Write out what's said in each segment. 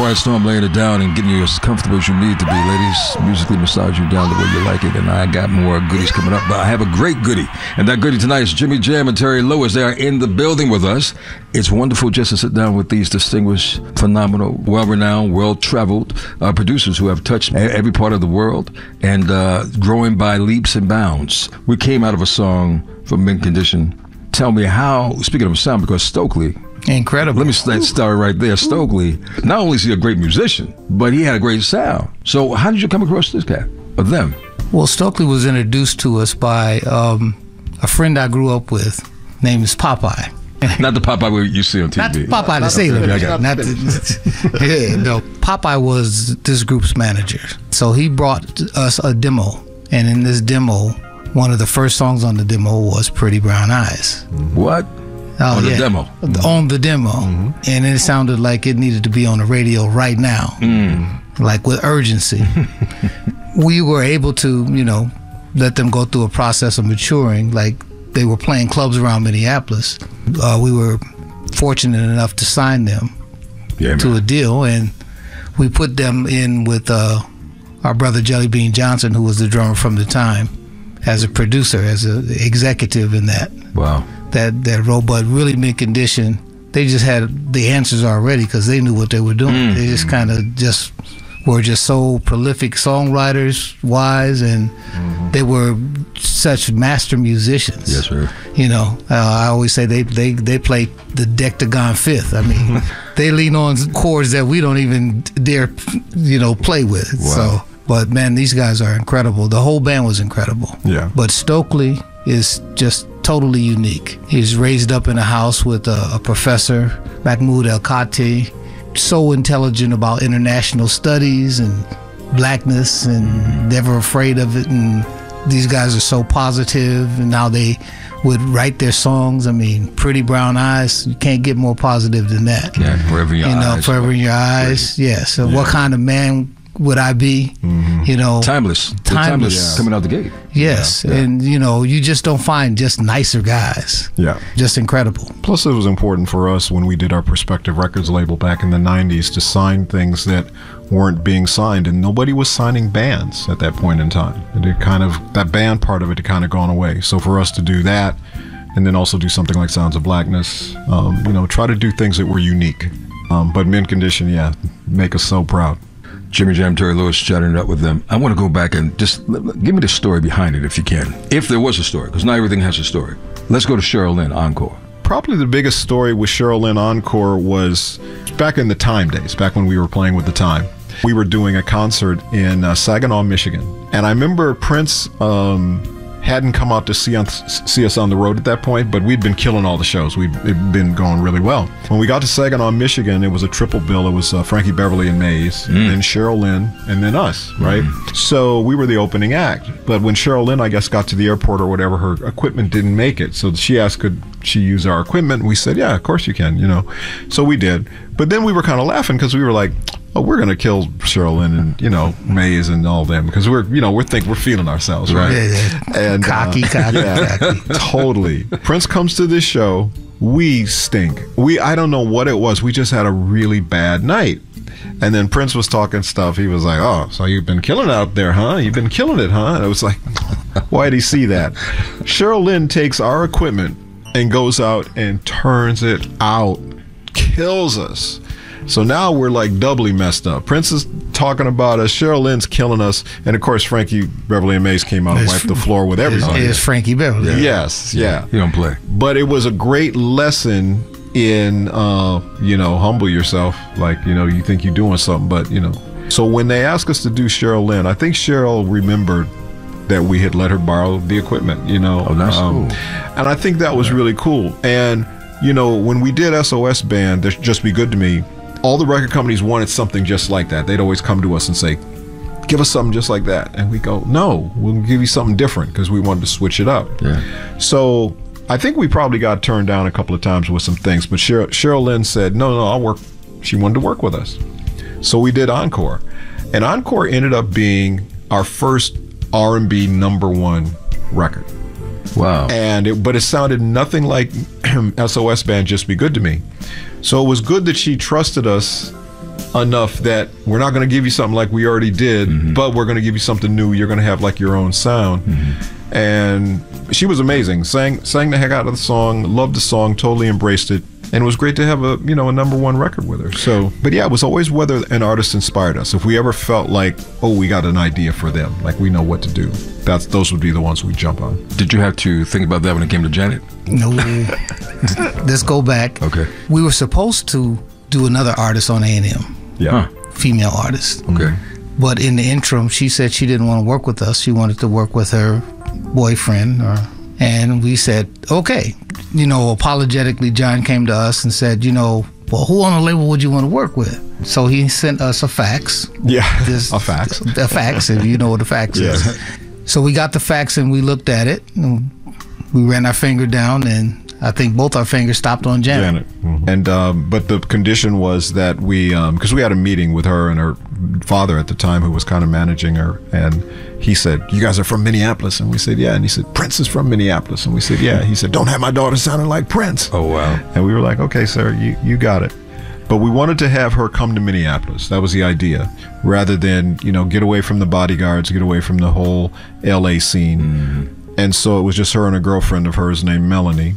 right, so I'm laying it down and getting you as comfortable as you need to be. Ladies, musically massage you down the way you like it, and I got more goodies coming up, but I have a great goodie. And that goodie tonight is Jimmy Jam and Terry Lewis. They are in the building with us. It's wonderful just to sit down with these distinguished, phenomenal, well-renowned, well-traveled producers who have touched every part of the world and growing by leaps and bounds. We came out of a song from Mint Condition. Tell me how, speaking of sound, because Stokely, incredible. Let me start right there. Stokely, not only is he a great musician, but he had a great sound. So how did you come across this cat, or them? Well, Stokely was introduced to us by a friend I grew up with named Popeye. Not the Popeye you see on TV. Not Popeye the Sailor. No, Popeye was this group's manager. So he brought us a demo. And in this demo, one of the first songs on the demo was Pretty Brown Eyes. What? Oh, on the demo? On the demo. And it sounded like it needed to be on the radio right now. Like with urgency. We were able to, let them go through a process of maturing. Like they were playing clubs around Minneapolis. We were fortunate enough to sign them to a deal, and we put them in with our brother Jelly Bean Johnson, who was the drummer from the time, as a producer, as an executive in that. Wow. That role, but really Mint Condition, they just had the answers already because they knew what they were doing. They just kind of were just so prolific songwriters wise, and they were such master musicians. Yes, sir. I always say they play the Dectagon Fifth. I mean, they lean on chords that we don't even dare, play with. Wow. So, but man, these guys are incredible. The whole band was incredible. Yeah. But Stokely is just totally unique. He's raised up in a house with a professor, Mahmoud El-Kati, so intelligent about international studies and blackness and never afraid of it. And these guys are so positive, and now they would write their songs. I mean, Pretty Brown Eyes, you can't get more positive than that. Yeah, Forever in Your Eyes. Forever in Your Eyes. Yeah. So what kind of man would I be? Timeless. Coming out the gate. Yes. Yeah. And you just don't find just nicer guys. Yeah. Just incredible. Plus it was important for us when we did our Perspective Records label back in the 90s to sign things that weren't being signed, and nobody was signing bands at that point in time. And that band part of it had kind of gone away. So for us to do that, and then also do something like Sounds of Blackness, try to do things that were unique. But Mint Condition, make us so proud. Jimmy Jam, Terry Lewis, chatting it up with them. I want to go back and just give me the story behind it if you can. If there was a story, because not everything has a story. Let's go to Cheryl Lynn, Encore. Probably the biggest story with Cheryl Lynn Encore was back in the Time days, back when we were playing with the Time. We were doing a concert in Saginaw, Michigan. And I remember Prince hadn't come out to see us on the road at that point, but we'd been killing all the shows. It'd been going really well. When we got to Saginaw, Michigan, it was a triple bill. It was Frankie Beverly and Mays, and then Cheryl Lynn, and then us, right? So we were the opening act. But when Cheryl Lynn, I guess, got to the airport or whatever, her equipment didn't make it. So she asked, could she use our equipment? And we said, yeah, of course you can, So we did. But then we were kind of laughing because we were like, oh, we're gonna kill Cheryl Lynn and Mays and all them because we're feeling ourselves, right? Yeah. And cocky. Totally. Prince comes to this show. We stink. I don't know what it was. We just had a really bad night. And then Prince was talking stuff. He was like, oh, so you've been killing it out there, huh? You've been killing it, huh? And I was like, why did he see that? Cheryl Lynn takes our equipment and goes out and turns it out. Kills us. So now we're like doubly messed up. Prince is talking about us. Cheryl Lynn's killing us. And of course, Frankie Beverly and Mays came out and wiped the floor with everybody. It's Frankie Beverly. Yeah. Yes. Yeah. You don't play. But it was a great lesson in, humble yourself. Like, you think you're doing something, but, So when they asked us to do Cheryl Lynn, I think Cheryl remembered that we had let her borrow the equipment, Oh, that's cool. And I think that was really cool. And, when we did SOS Band, Just Be Good to Me, all the record companies wanted something just like that. They'd always come to us and say, give us something just like that. And we go, no, we'll give you something different because we wanted to switch it up. Yeah. So I think we probably got turned down a couple of times with some things, but Cheryl Lynn said, no, I'll work. She wanted to work with us. So we did Encore. And Encore ended up being our first R&B #1 record. Wow. But it sounded nothing like SOS Band, Just Be Good to Me. So it was good that she trusted us enough that we're not going to give you something like we already did, but we're going to give you something new. You're going to have like your own sound. And she was amazing. Sang the heck out of the song, loved the song, totally embraced it. And it was great to have a number one record with her. So, but yeah, it was always whether an artist inspired us. If we ever felt like, oh, we got an idea for them, like we know what to do, those would be the ones we jump on. Did you have to think about that when it came to Janet? No. Let's go back. Okay. We were supposed to do another artist on A&M. Yeah. Female artist. Okay. But in the interim, she said she didn't want to work with us. She wanted to work with her boyfriend. And we said, okay. Apologetically, John came to us and said, well, who on the label would you want to work with? So he sent us a fax. Yeah, a fax. A fax, if you know what a fax is. So we got the fax and we looked at it. And we ran our finger down, and I think both our fingers stopped on Janet. And but the condition was that we, because we had a meeting with her and her father at the time, who was kind of managing her, and he said, "You guys are from Minneapolis?" And we said, "Yeah." And he said, "Prince is from Minneapolis?" And we said, "Yeah." He said, "Don't have my daughter sounding like Prince." Oh wow! And we were like, "Okay, sir, you got it." But we wanted to have her come to Minneapolis. That was the idea, rather than get away from the bodyguards, get away from the whole LA scene. And so it was just her and a girlfriend of hers named Melanie.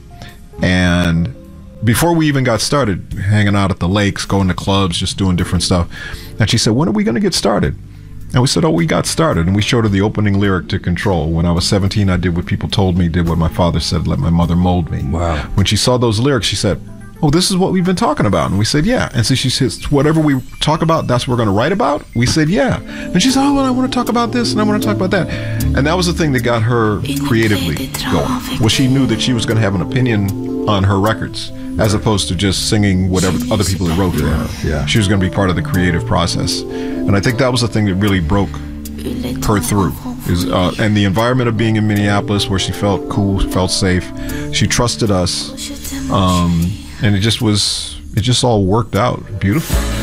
And before we even got started, hanging out at the lakes, going to clubs, just doing different stuff. And she said, "When are we going to get started?" And we said, "Oh, we got started." And we showed her the opening lyric to Control. When I was 17, I did what people told me, did what my father said, let my mother mold me. Wow. When she saw those lyrics, she said, "Oh, this is what we've been talking about." And we said, "Yeah." And so she says, "Whatever we talk about, that's what we're going to write about?" We said, "Yeah." And she said, "Oh, well, I want to talk about this and I want to talk about that." And that was the thing that got her creatively going. Well, she knew that she was going to have an opinion on her records, as opposed to just singing whatever other people had wrote for her. Yeah. She was going to be part of the creative process. And I think that was the thing that really broke her through. And the environment of being in Minneapolis, where she felt cool, felt safe. She trusted us. And it just all worked out beautifully.